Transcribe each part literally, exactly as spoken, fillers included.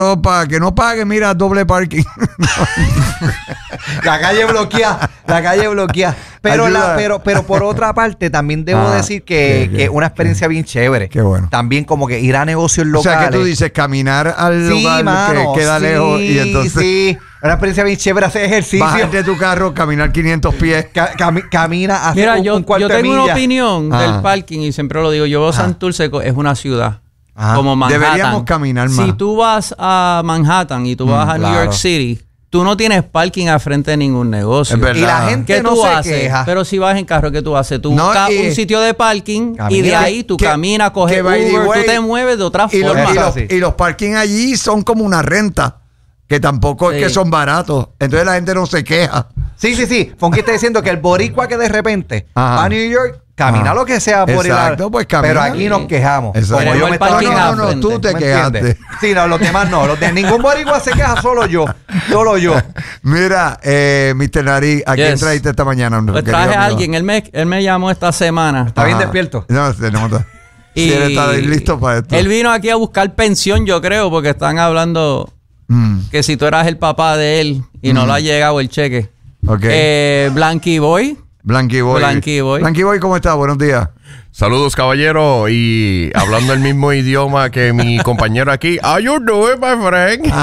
para que no pague, mira, doble parking. La calle bloquea, la calle bloquea. Pero, la, pero, pero por otra parte, también debo ah, decir que, que, que una experiencia bien chévere. Qué bueno. También como que ir a negocios locales. O sea, que tú dices caminar al sí, lugar mano, que queda sí, lejos y entonces... Sí, una experiencia bien chévere, hacer ejercicio. Bajarte de tu carro, caminar quinientos pies. Ca cami camina, hacer Mira, un, yo, un cuarto yo tengo de milla. una opinión ah. del parking y siempre lo digo. Yo veo ah. Santurce es una ciudad. Ajá. Como Manhattan. Deberíamos caminar más. Si tú vas a Manhattan y tú vas mm, a New claro. York City, tú no tienes parking al frente de ningún negocio. Es verdad. Y la gente ¿Qué no tú se haces? queja. Pero si vas en carro, ¿qué tú haces? Tú no, buscas y, un sitio de parking camina, y de ahí tú que, caminas, coges que Uber, way, tú te mueves de otra y forma. Los, y, los, y los parking allí son como una renta, que tampoco sí. es que son baratos. Entonces la gente no se queja. Sí, sí, sí. Fonky está diciendo que el boricua que de repente Ajá. va a New York, camina Ajá. lo que sea por Exacto, pues camina. Pero aquí nos quejamos. Como yo me estaba no, no, no, tú te quejaste. Sí, no, los demás no. Los de ningún boricua se queja, solo yo. Solo yo. Mira, eh, mister Nariz, ¿a yes. quién trajiste esta mañana? Pues traje a alguien. Él me, él me llamó esta semana. ¿Está Ajá. bien despierto? No, se nota. Y si él está listo para esto. Él vino aquí a buscar pensión, yo creo, porque están hablando mm. que si tú eras el papá de él y mm. no le ha llegado el cheque. Okay. Eh, Blanky Boy. Blanky Boy. Blanky Boy. Blanky Boy, ¿cómo estás? Buenos días. Saludos, caballero. Y hablando el mismo idioma que mi compañero aquí. How you doing, my friend?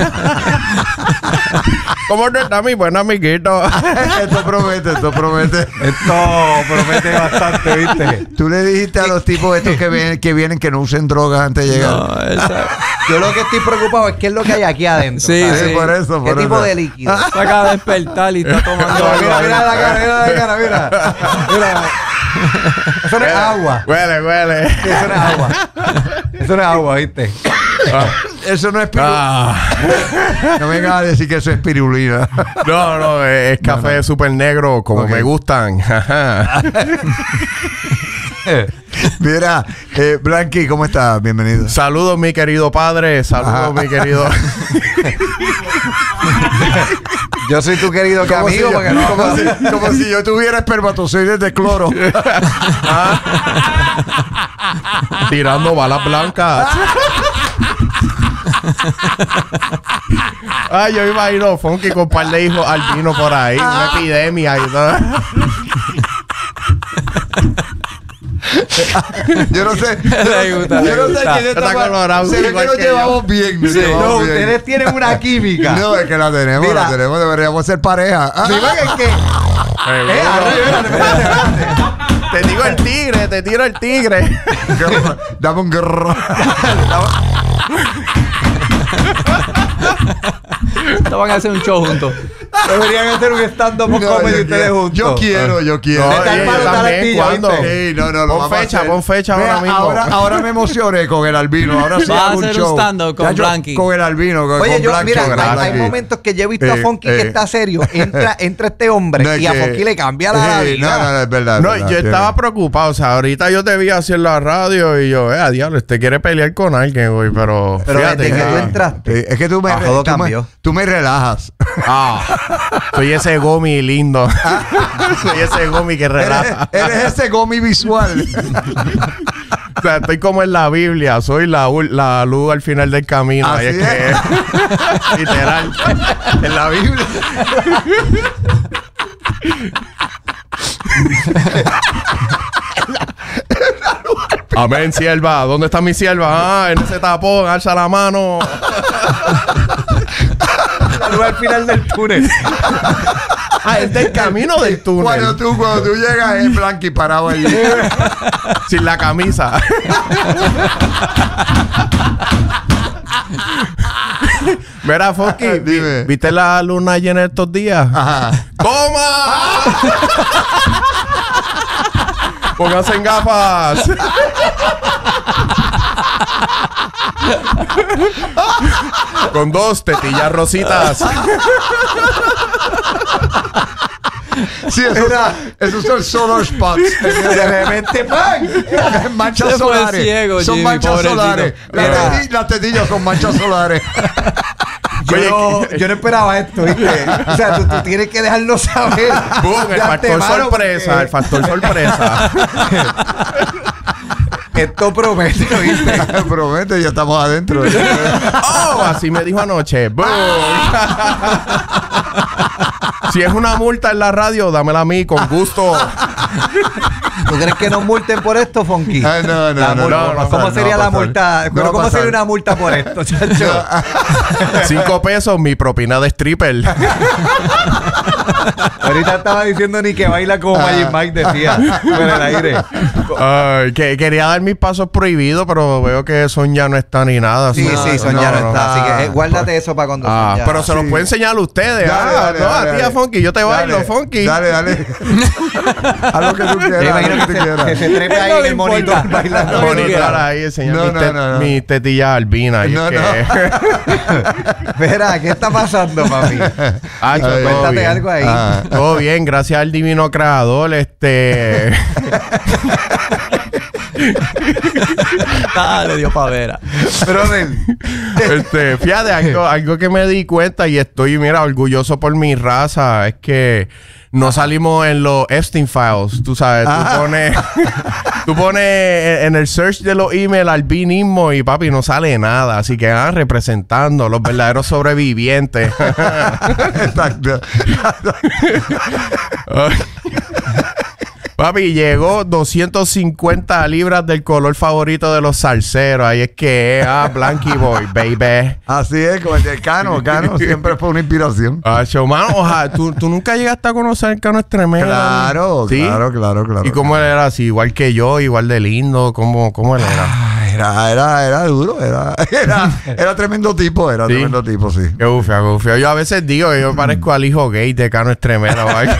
¿Cómo te está mi buen amiguito? Esto promete, esto promete. Esto promete bastante, ¿viste? Tú le dijiste a los tipos estos que vienen que, vienen, que no usen drogas antes de llegar. No, esa... Yo lo que estoy preocupado es qué es lo que hay aquí adentro. Sí, sí. por eso. ¿Qué por tipo eso. de líquido? Se acaba de despertar y está tomando no, agua. Mira, mira la cara, mira la cara, mira. Mira. Eso no es agua. Huele, huele. Sí, eso no es agua. Eso no es agua, ¿viste? Ah. Eso no es pirulina. Ah. No vengas a decir que eso es pirulina. No, no, es café no, no. súper negro, como okay. me gustan. Mira, eh, Blanky, ¿cómo estás? Bienvenido. Saludos, mi querido padre. Saludos, Ajá. mi querido. Yo soy tu querido amigo. Si yo, porque no, como, si, como si yo tuviera espermatozoides de cloro. ¿Ah? Tirando balas blancas. Ay, yo me imagino Fonky con un par de hijos albinos por ahí. Una epidemia y todo. Yo no sé. Gusta, yo no sé quién está, está colorado. Se ve que nos llevamos bien. Sí, llevamos no, bien. ustedes tienen una química. No, es que la tenemos, Mira. la tenemos. Deberíamos ser pareja. Ah, Mira que es que. Eh, espérate, espérate, espérate. Te digo el tigre, te tiro el tigre. Dame un grrr. Ustedes van a hacer un show juntos. Deberían hacer un stand-up no, comedy ustedes juntos. Yo quiero, yo quiero. No, tal palo, tal también, ¿cuándo? Sí, no, no, no. Pon fecha, pon fecha Mira, ahora mismo. Ahora, ahora me emocioné con el albino. Ahora sí va hago a hacer un show. un stand-up con ya, Blanky. Con el albino, con, Oye, con yo, Blanky. mira, con hay, Blanky. hay momentos que yo he visto eh, a Fonky eh, que está serio. Entra, entra este hombre no, y a que, Fonky le cambia la eh, vida. No, no, no, es verdad. No, es verdad, yo tiene. estaba preocupado. O sea, ahorita yo te vi hacer la radio y yo, eh, a diablo, este quiere pelear con alguien, güey. Pero, pero fíjate desde que que tú entraste. Eh, es que tú me, ah, todo tú, cambió. me, tú me relajas. Ah, soy ese gomi lindo. Soy ese gomi que relaja. Eres, eres ese gomi visual. O sea, estoy como en la Biblia. Soy la, la luz al final del camino. Así Ahí es, es. que literal. En la Biblia. Amén, sierva. ¿Dónde está mi sierva? Ah, en ese tapón. Alza la mano. La luz al final del túnel. Ah, es del camino del túnel. Cuando tú, cuando tú llegas es Blanky parado allí. Sin la camisa. Mira, Fonky, Dime. ¿viste la luna llena estos días? Ajá. ¡Toma! Pónganse en gafas. Con dos tetillas rositas. Sí, esos, esos son solar spots. De repente, ¡pam! Manchas Se fue solares. ciego, son Jimmy, manchas pobrecito. solares. Las Mira. teti- las tetillas son manchas solares. Yo, no, yo no esperaba esto, ¿viste? O sea, tú, tú tienes que dejarlo saber. Boom, el de factor antemano, sorpresa, porque- el factor sorpresa. Esto promete, ¿viste? Promete, ya estamos adentro. Oh, así me dijo anoche. Boom. Si es una multa en la radio, dámela a mí con gusto. ¿Tú crees que nos multen por esto, Funky? Ay, no, no, La no, multa, no, no, ¿Cómo no, sería no, la no, multa? no, Pero no, ¿cómo no, sería no. una multa por esto, chacho? Cinco pesos, mi propina de stripper. Ahorita estaba diciendo ni que baila como Magic Mike, decía. Por el aire. Ay, que quería dar mis pasos prohibidos, pero veo que Son ya no está ni nada. Sí, Son- sí, Son no, ya no no. está. Así que eh, guárdate eso para cuando Ah, Son ya- pero se los Sí. puedo enseñar a ustedes. Dale, ah, dale, no, dale, a ti, a dale. Funky. Yo te bailo, Dale, Funky. Dale, dale. Haz lo que tú Yo quieras. imagino haz lo que que tú se, quieras. que se trepe ahí No en le el importa. monitor bailando. Monitor ahí, enseñar No, mis, no, tet- no, no. mis tetillas albinas. Y No, es que... Espera, ¿qué está pasando, papi? Ah, todo Cuéntate bien. algo ahí. Ah. Todo bien, gracias al divino creador. Este. Dale, Dios pavera. Brother, este, fíjate, algo, algo que me di cuenta y estoy, mira, orgulloso por mi raza, es que no salimos en los Epstein Files, tú sabes, Ajá. tú pones, tú pones en el search de los emails albinismo y papi, no sale nada, así que van representando los verdaderos sobrevivientes. Exacto. Papi, llegó doscientas cincuenta libras del color favorito de los salseros. Ahí es que es, ah, Blanky Boy, baby. Así es, como el de Cano. Cano siempre fue una inspiración. Ah, show, mano, ojalá, ¿tú, tú nunca llegaste a conocer el Cano Estremera. Claro, ¿Sí? claro, claro, claro. ¿Y cómo él era así? Igual que yo, igual de lindo. ¿Cómo, cómo él era? Ah, Era, era, era duro, era, era, era tremendo tipo, era ¿Sí? tremendo tipo, sí. Qué bufia, qué bufia. Yo a veces digo que yo me parezco al hijo gay de Cano Estremera. ¿Vale?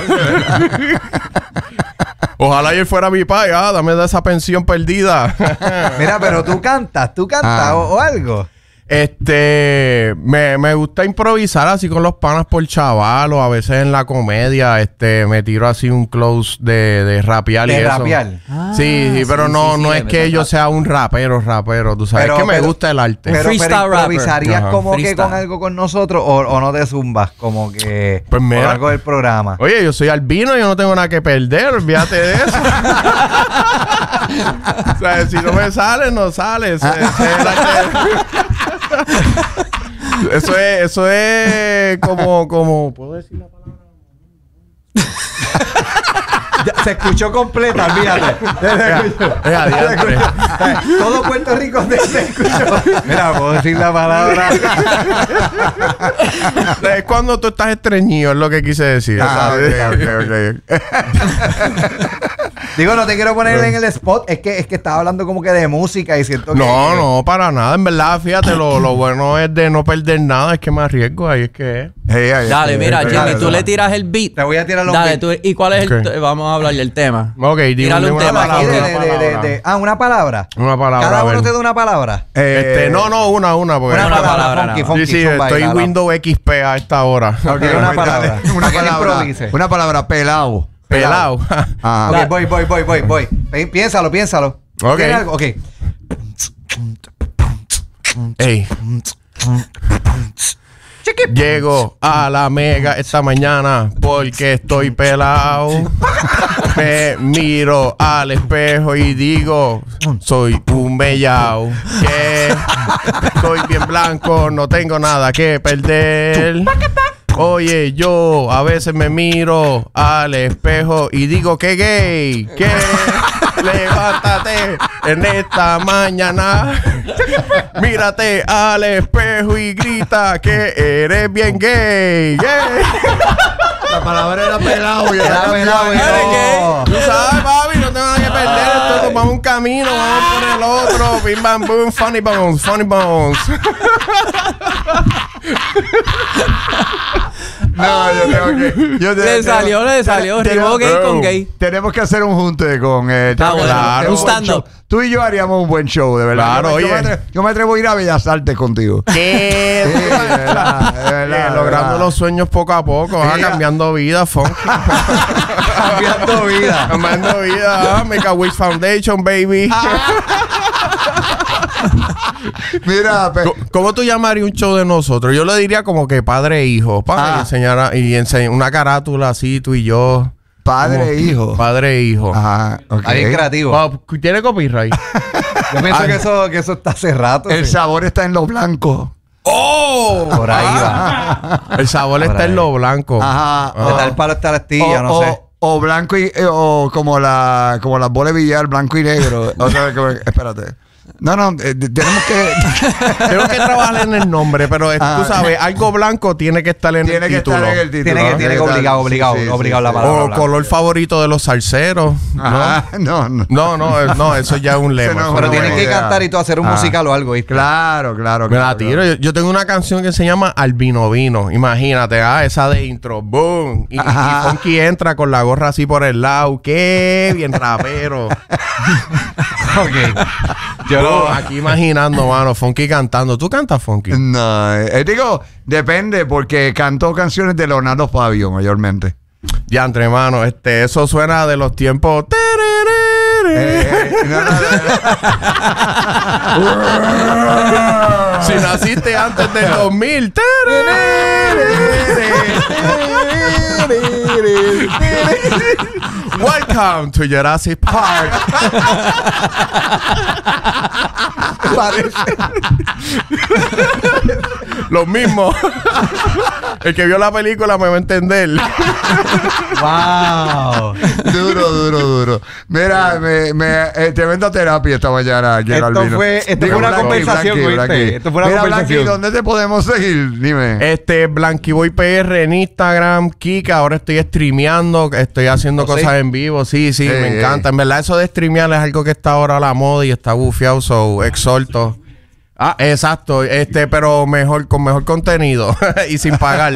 Ojalá y él fuera mi padre. Ah, dame de esa pensión perdida. mira, pero tú cantas, tú cantas Ah. o, o algo. Este, me, me gusta improvisar así con los panas por chaval o a veces en la comedia, este, me tiro así un close de, de rapear y De eso. rapear. sí, sí, pero sí, no, sí, sí, no le es metes que yo rap. sea un rapero, rapero, tú sabes, Pero- es que me pero- gusta el arte. Pero, pero Freestyle rapper. improvisarías Ajá. como que Freestyle. con algo con nosotros o, o no te zumbas como que Pues mira. con algo del programa. Oye, yo soy albino, yo no tengo nada que perder, olvídate de eso. O sea, si no me sale, no sale. Ese- ese es el arte. Eso es, eso es como, como, ¿puedo decir la palabra? Ya, se escuchó completa, olvídate. Es adiantre. Todo Puerto Rico se, se escuchó. Mira, puedo decir la palabra. Es cuando tú estás estreñido, es lo que quise decir. Ah, ok, ok, ok. Digo, no te quiero poner en el spot. Es que, es que estaba hablando como que de música y siento que... No, que- no, para nada. En verdad, fíjate, lo, lo bueno es de no perder nada, es que me arriesgo, ahí es que es. Hey, hey, Dale, hey, mira, hey, Jimmy, dale, tú dale. le tiras el beat. Te voy a tirar los Dale, beats. tú, ¿y cuál es el Ok. te- vamos a hablar del tema? Ok, dime, Tírale un dime tema una aquí Aquí de- palabra. de- una de- de- palabra. de- ah, una palabra. Una palabra, Cada a ver. uno te da una palabra. Eh, Este, no, no, una, una, porque Una Una palabra, palabra, funky, no. funky, sí, sí, zumba, estoy bailala. Windows X P a esta hora. ok, Dile una pues, palabra. dale, Una Para que él palabra. improvise. Una palabra, pelado. Pelado. Ah, Ok, voy, voy, voy, voy, voy. Pi- Piénsalo, piénsalo. Ok. ¿Tiene algo? Ok. Ey. Llego a la mega esta mañana porque estoy pelado. Me miro al espejo y digo, soy un mellao. Que soy bien blanco, no tengo nada que perder. Oye, yo a veces me miro al espejo y digo que gay, que levántate en esta mañana, mírate al espejo y grita que eres bien gay. gay. la palabra era pelado. y Era pelado, cambiado. no. Tú sabes, papi, no tengo nada que perder. Esto tomamos un camino, vamos por el otro. Bim, bam, boom, funny bones, funny bones. No, yo tengo que. Yo te- Le salió, le salió. Rimó gay con gay. Tenemos que hacer un junte con. Eh, Está tenemos que bueno. hacer Un buen stand-up. show. Tú y yo haríamos un buen show, de verdad. Claro, yo, me- yo oye. me atrevo, yo me atrevo a ir a Bellas Artes contigo. ¿Qué? Sí, de verdad, de verdad, Eh, de logrando verdad. los sueños poco a poco, ah, Sí, cambiando vida, funky. Cambiando vida. Cambiando vida, ah, Make a Wish Foundation, baby. Mira, pe- Co- ¿Cómo tú llamarías un show de nosotros? Yo le diría como que padre e hijo, para Ah. enseñar a- y enseñar una carátula así, tú y yo. Padre e hijo. Padre e hijo. Ajá, ok. Ahí es creativo. Wow, ¿tiene copyright? Yo pienso que eso, que eso está hace rato. El sí. sabor está en lo blanco. ¡Oh! Por ahí va. El sabor Por está ahí. en lo blanco. Ajá. De tal palo está la astilla, o, no o- sé. o blanco y eh, o como la como las bolas de billar, blanco y negro. O sea, como- espérate. No, no, eh, tenemos que Tengo que trabajar en el nombre, pero eh, Ah. tú sabes, algo blanco tiene que estar en tiene el que título. estar en el título. Tiene que- ¿no? tiene que estar- obligado, obligado, obligado la palabra. O color favorito de los salseros. Ajá, no, no. No, no, eh, no, eso ya es un lema. Ese no es Eso Pero una no tienes buena que idea. cantar y tú hacer un Ah. musical o algo. ¿viste? Claro, claro. Me la claro, tiro. Yo, yo tengo una canción que se llama Albino Vino. Imagínate, ah, esa de intro. Boom. Y, y Ajá. Funky entra con la gorra así por el lado. Qué bien rapero. Ok. Yo lo- aquí imaginando, mano. Funky cantando. ¿Tú cantas Funky? No, eh, digo, depende, porque canto canciones de Leonardo Fabio mayormente. Ya, entre mano. Este, eso suena de los tiempos. Eh, eh, no, no, no. Si naciste antes del dos mil. Welcome to Jurassic Park. Lo mismo. El que vio la película me va a entender. Wow. Duro, duro, duro. Mira, me, me, eh, tremenda terapia esta mañana aquí en Esto Albino. fue- esto Digo, fue una Blanqui, conversación, Blanqui, ¿oíste? Blanqui. Esto fue una Mira, conversación. Blanqui, ¿dónde te podemos seguir? Dime. Este, Blanquiboy P R en Instagram, Kika, ahora estoy streameando, estoy haciendo ¿Oh, cosas sí? en vivo, sí, sí, Ey, me ey. encanta. En verdad eso de streamear es algo que está ahora a la moda y está bufiado, so exhorto. Ah, exacto, este, pero mejor, con mejor contenido y sin pagar.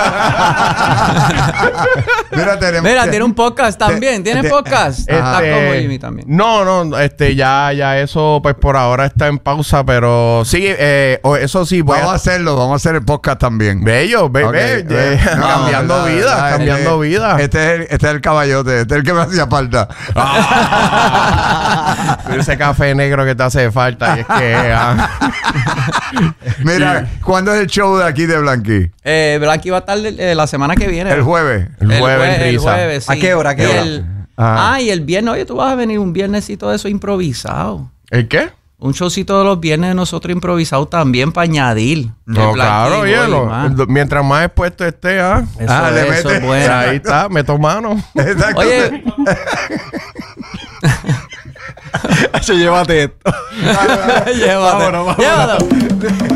Mira, tenemos. Mira, tiene un podcast también. ¿Tiene de- podcast? Está Este, como Jimmy también. No, no, este, ya, ya eso, pues por ahora está en pausa, pero sí, eh, o- eso sí, voy Vamos a a... hacer vamos a hacer el podcast también. Bello, be, Ok, be- eh, eh, no, cambiando verdad, vida, verdad, cambiando este- vida. Este es, el, este es el caballote, este es el que me hacía falta. Ese café negro que te hace falta y es que... ah. Mira, ¿cuándo es el show de aquí de Blanqui? Eh, Blanqui va a estar eh, la semana que viene. El jueves. El jueves en el Risa. jueves, sí. ¿A qué hora, a qué Y hora? el- Ah. ah, y el viernes. Oye, tú vas a venir un viernesito de eso improvisado. ¿El qué? Un showcito de los viernes de nosotros improvisado también para añadir. No, El claro, Blanqui, hielo. Boy, man. Mientras más expuesto esté, ah. Eso, Ah, le es, eso mete. es bueno. Ahí está, meto mano. Exacto. Oye, Llévate esto. llévalo. Llévalo.